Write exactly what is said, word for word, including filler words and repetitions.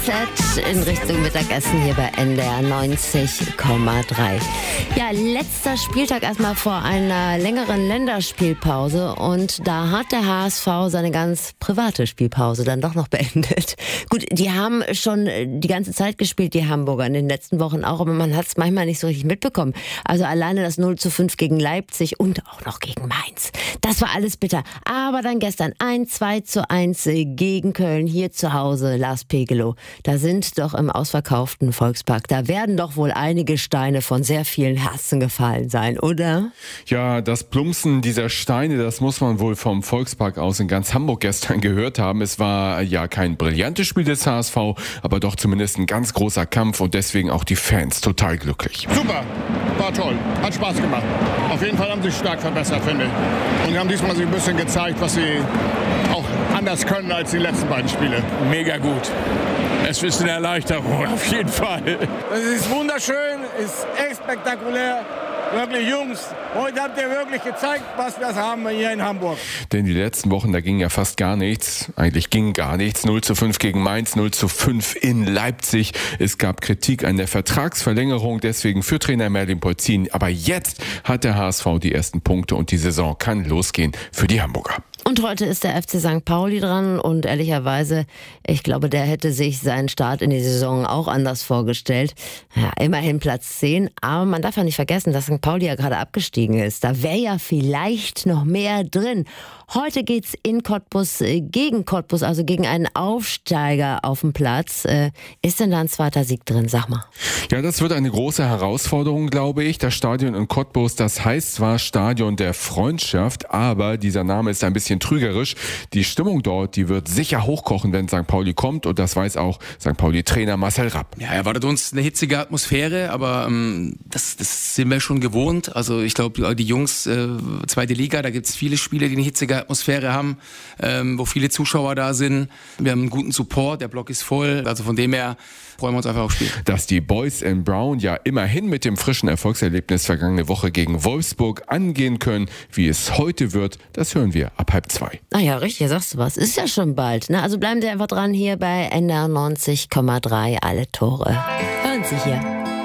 Set in Richtung Mittagessen hier bei N D R neunzig Komma drei. Ja, letzter Spieltag erstmal vor einer längeren Länderspielpause und da hat der H S V seine ganz private Spielpause dann doch noch beendet. Gut, die haben schon die ganze Zeit gespielt, die Hamburger, in den letzten Wochen auch, aber man hat es manchmal nicht so richtig mitbekommen. Also alleine das null zu fünf gegen Leipzig und auch noch gegen Mainz. Das war alles bitter. Aber dann gestern ein zwei zu eins gegen Köln hier zu Hause, Lars Pegelow. Da sind doch im ausverkauften Volkspark, da werden doch wohl einige Steine von sehr vielen Herzen gefallen sein, oder? Ja, das Plumpsen dieser Steine, das muss man wohl vom Volkspark aus in ganz Hamburg gestern gehört haben. Es war ja kein brillantes Spiel des H S V, aber doch zumindest ein ganz großer Kampf und deswegen auch die Fans total glücklich. Super, war toll, hat Spaß gemacht. Auf jeden Fall haben sie sich stark verbessert, finde ich. Und haben diesmal sich ein bisschen gezeigt, was sie auch anders können als die letzten beiden Spiele. Mega gut. Es ist eine Erleichterung, auf jeden Fall. Es ist wunderschön, es ist echt spektakulär. Wirklich, Jungs, heute habt ihr wirklich gezeigt, was wir haben hier in Hamburg. Denn die letzten Wochen, da ging ja fast gar nichts. Eigentlich ging gar nichts. null zu fünf gegen Mainz, null zu fünf in Leipzig. Es gab Kritik an der Vertragsverlängerung, deswegen für Trainer Merlin Polzin. Aber jetzt hat der H S V die ersten Punkte und die Saison kann losgehen für die Hamburger. Und heute ist der F C Sankt Pauli dran und ehrlicherweise, ich glaube, der hätte sich seinen Start in die Saison auch anders vorgestellt. Ja, immerhin Platz zehn, aber man darf ja nicht vergessen, dass Sankt Pauli ja gerade abgestiegen ist. Da wäre ja vielleicht noch mehr drin. Heute geht's in Cottbus gegen Cottbus, also gegen einen Aufsteiger auf dem Platz. Ist denn da ein zweiter Sieg drin, sag mal? Ja, das wird eine große Herausforderung, glaube ich. Das Stadion in Cottbus, das heißt zwar Stadion der Freundschaft, aber dieser Name ist ein bisschen trügerisch. Die Stimmung dort, die wird sicher hochkochen, wenn Sankt Pauli kommt und das weiß auch Sankt Pauli-Trainer Marcel Rapp. Ja, erwartet uns eine hitzige Atmosphäre, aber ähm, das, das sind wir schon gewohnt. Also ich glaube, die Jungs, äh, zweite Liga, da gibt es viele Spiele, die eine hitzige Atmosphäre haben, ähm, wo viele Zuschauer da sind. Wir haben einen guten Support, der Block ist voll, also von dem her freuen wir uns einfach aufs Spiel. Dass die Boys in Brown ja immerhin mit dem frischen Erfolgserlebnis vergangene Woche gegen Wolfsburg angehen können, wie es heute wird, das hören wir ab halb zwei. Ah ja, richtig, sagst du was. Ist ja schon bald. Ne? Also bleiben Sie einfach dran hier bei N D R neunzig Komma drei, alle Tore. Hören Sie hier.